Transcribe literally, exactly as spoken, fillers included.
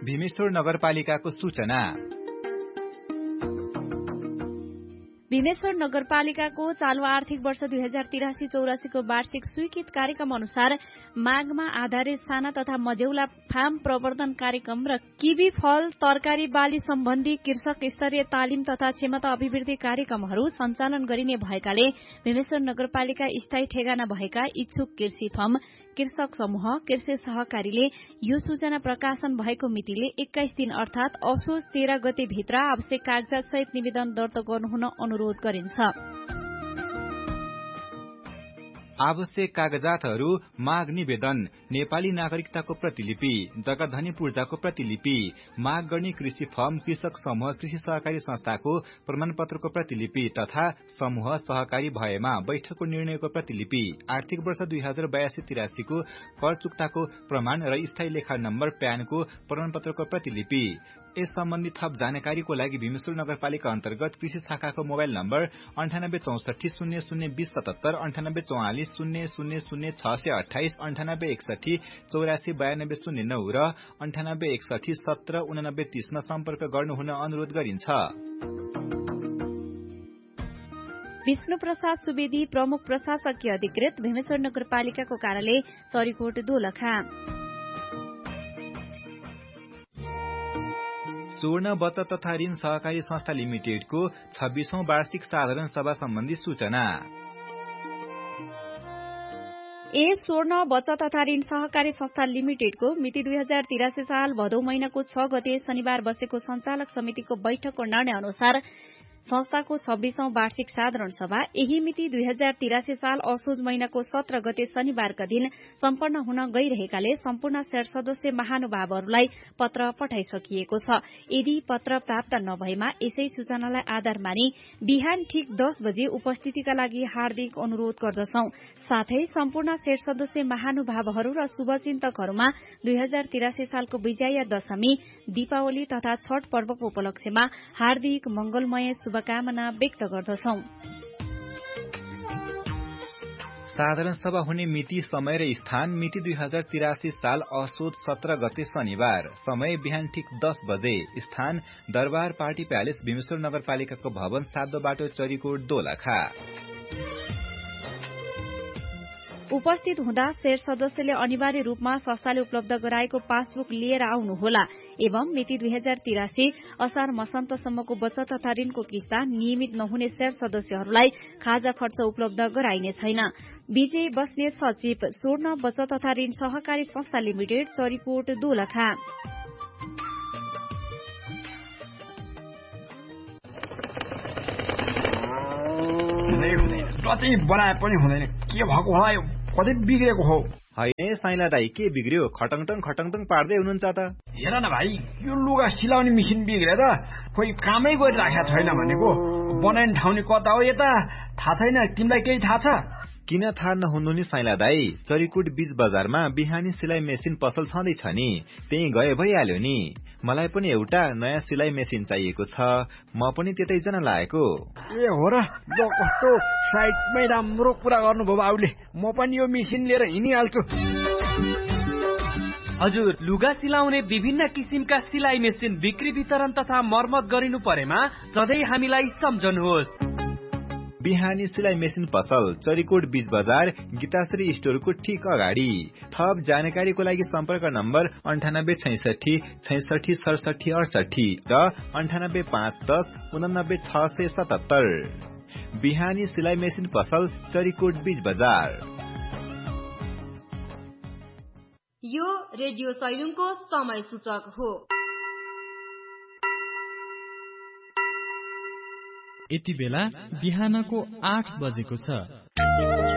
भीमेश्वर नगरपालिकाको सूचना। भीमेश्वर नगरपालिकाको चालू आर्थिक वर्ष दुई हजार तिरासी चौरासीको वार्षिक स्वीकृत कार्यक्रम अनुसार मागमा आधारित साना तथा मझौला फार्म प्रवर्धन कार्यक्रम र किवी फल तरकारी बाली सम्बन्धी कृषक स्तरीय तालिम तथा क्षमता अभिवृद्धि कार्यक्रमहरू सञ्चालन गरिने भएकाले भीमेश्वर नगरपालिका स्थायी ठेगाना भएका इच्छुक कृषि फर्म कृषक समूह कृषि सहकारीले यो सूचना प्रकाशन भएको मितिले एक्काइस दिन अर्थात असोज तेह्र गते भित्र आवश्यक कागजात सहित निवेदन दर्ता गर्नुहुन अनुरोध गरिन्छ। आवश्यक कागजातहरू माग निवेदन, नेपाली नागरिकताको प्रतिलिपि, जगतधनी पूर्जाको प्रतिलिपि, माग गर्ने कृषि फर्म कृषक समूह कृषि सहकारी संस्थाको प्रमाणपत्रको प्रतिलिपि तथा समूह सहकारी भएमा बैठकको निर्णयको प्रतिलिपि, आर्थिक वर्ष दुई हजार बयासी तिरासीको कर चुक्ताको प्रमाण र स्थायी लेखा नम्बर प्यानको प्रमाणपत्रको प्रतिलिपि। यस सम्बन्धी थप जानकारीको लागि भीमेश्वर नगरपालिका अन्तर्गत कृषि शाखाको मोबाइल नम्बर अन्ठानब्बे चौसठी शून्य शून्य बीस सतहत्तर, अन्ठानब्बे चौवालिस शून्य शून्य शून्य छ सय अठाइस, अन्ठानब्बे एकसठी चौरासी बयानब्बे शून्य नौ र अन्ठानब्बे एकसठी सत्र उनानब्बे तीसमा सम्पर्क गर्नुहुन अनुरोध गरिन्छ। विष्णु प्रसाद सुवेदी, प्रमुख प्रशासकीय अधिकृत, भीमेश्वर नगरपालिकाको कार्यालय, चरीकोट, दोलखा। स्वर्ण बचत तथा ऋण सहकारी संस्था लिमिटेडको छब्बीसौं वार्षिक साधारण सभा सम्बन्धी सूचना। ए स्वर्ण बचत तथा ऋण सहकारी संस्था लिमिटेडको मिति दुई हजार तिरासी साल भदौ महिनाको छ गते शनिबार बसेको सञ्चालक समितिको बैठकको निर्णय अनुसार संस्थाको छब्बीसौं वार्षिक साधारण सभा यही मिति दुई हजार तिरासी साल असोज महिनाको सत्र गते शनिबारका दिन सम्पन्न हुन गइरहेकाले सम्पूर्ण शेयर सदस्य महानुभावहरूलाई पत्र पठाइसकिएको छ। यदि पत्र प्राप्त नभएमा यसै सूचनालाई आधार मानि बिहान ठिक दस बजे उपस्थितिका लागि हार्दिक अनुरोध गर्दछौ। साथै सम्पूर्ण शेयर सदस्य महानुभावहरू र शुभचिन्तकहरूमा दुई हजार तिरासी सालको विजया दशमी, दीपावली तथा छठ पर्वको उपलक्ष्यमा हार्दिक मंगलमय शुभकामना व्यक्त गर्दछौ। साधारण सभा हुने मिति, समय र स्थान मिति दुई हजार तिरासी साल असोज सत्र गते शनिबार, समय बिहान ठिक दस बजे, स्थान दरबार पार्टी प्यालेस, भीमेश्वर नगरपालिकाको भवन, सातो बाटो, चरीकोट, दोलखा। उपस्थित हुँदा शेयर सदस्यले अनिवार्य रूपमा संस्थाले उपलब्ध गराएको पासबुक लिएर आउनुहोला एवं मिति दुई हजार तिरासी असार मसान्तसम्मको बचत तथा ऋणको किस्ता नियमित नहुने शेयर सदस्यहरूलाई खाजा खर्च उपलब्ध गराइने छैन। विजय बस्नेत, सचिव, स्वर्ण बचत तथा ऋण सहकारी संस्था लिमिटेड, चरीकोट, दोलखा। कतै बनाए पनि हुँदैन, के भएको होला, यो कतै बिग्रेको हो। होइन साइला दाई, के बिग्रियो? खटङटङ खटङटङ पार्दै हुनुहुन्छ त। हेर न भाइ, यो लुगा सिलाउने मेसिन बिग्रेर खोइ कामै गरिराखेको छैन भनेको। बनाउने ठाउँ कता हो यता थाहा छैन, तिमीलाई केही थाहा छ? किन थाहा नहुनु नि साइला दाई, चरीकोट बीच बजारमा बिहानी सिलाइ मेसिन पसल छँदैछ नि, त्यही गए भइहाल्यो नि। मलाई पनि एउटा नयाँ सिलाइ मेसिन चाहिएको छ, म पनि त्यतै जान लागेको। ए हो र, ल कस्तो साइडमै राम्रो कुरा गर्नुभयो बाबुले, म पनि यो मेसिन लिएर हिँडिहाल्छु। हजुर, लुगा सिलाउने विभिन्न किसिमका सिलाइ मेसिन बिक्री वितरण तथा मर्मत गरिनु परेमा सधैँ हामीलाई सम्झनुहोस्। बिहानी सिलाइ मेसिन पसल, चरीकोट बीच बजार, गीताश्री स्टोरको ठीक अगाडि। थप जानकारीको लागि सम्पर्क नम्बर अन्ठानब्बे छैसठी छैसठी सडसठी अडसठी र अन्ठानब्बे पाँच दस उनानब्बे छ सय सतहत्तर। बिहानी सिलाइ मेसिन पसल, चरीकोट बीच बजार। यो रेडियो सैलुङको समय सूचक हो। यति बेला बिहानको आठ बजेको छ।